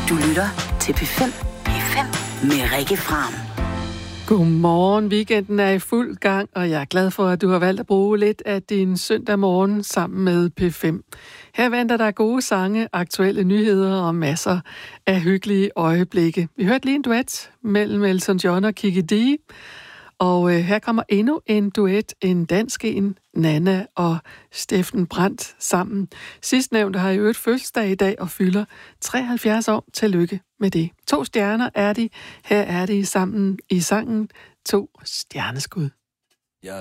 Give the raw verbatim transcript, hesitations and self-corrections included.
Du lytter til P fem. P fem med Rikke Fram. Godmorgen, weekenden er i fuld gang, og jeg er glad for, at du har valgt at bruge lidt af din søndag morgen sammen med P fem. Her venter der gode sange, aktuelle nyheder og masser af hyggelige øjeblikke. Vi hørte lige en duet mellem Elton John og Kiki D. Og øh, her kommer endnu en duet, en dansk en, Nanna og Steffen Brandt sammen. Sidstnævnte har i øvrigt fødselsdag i dag og fylder treoghalvfjerds år. Tillykke med det. To stjerner er de. Her er de sammen i sangen To Stjerneskud.